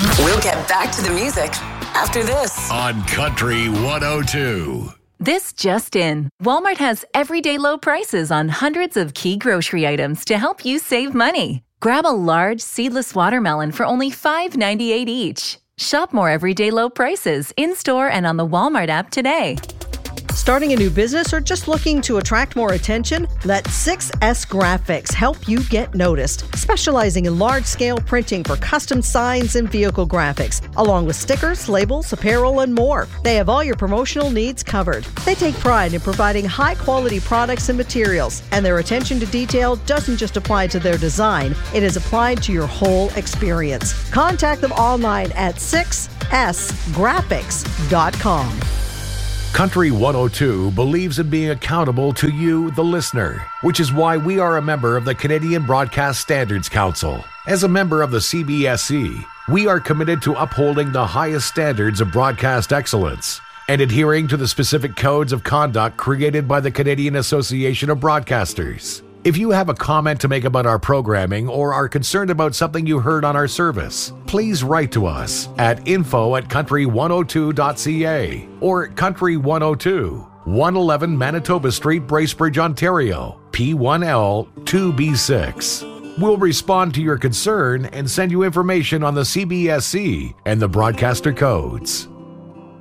We'll get back to the music after this on Country 102. This just in. Walmart has everyday low prices on hundreds of key grocery items to help you save money. Grab a large seedless watermelon for only $5.98 each. Shop more everyday low prices in-store and on the Walmart app today. Starting a new business or just looking to attract more attention? Let 6S Graphics help you get noticed, specializing in large-scale printing for custom signs and vehicle graphics, along with stickers, labels, apparel, and more. They have all your promotional needs covered. They take pride in providing high-quality products and materials, and their attention to detail doesn't just apply to their design, it is applied to your whole experience. Contact them online at 6sgraphics.com. Country 102 believes in being accountable to you, the listener, which is why we are a member of the Canadian Broadcast Standards Council. As a member of the CBSC, we are committed to upholding the highest standards of broadcast excellence and adhering to the specific codes of conduct created by the Canadian Association of Broadcasters. If you have a comment to make about our programming or are concerned about something you heard on our service, please write to us at info@country102.ca or Country 102, 111 Manitoba Street, Bracebridge, Ontario, P1L 2B6. We'll respond to your concern and send you information on the CBSC and the broadcaster codes.